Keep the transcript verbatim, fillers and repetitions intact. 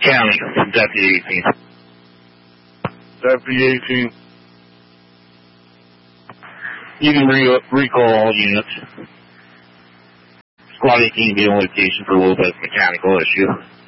County, Deputy eighteen. Deputy eighteen. You can re- recall all units. Squad eighteen be on location for a little bit of mechanical issue.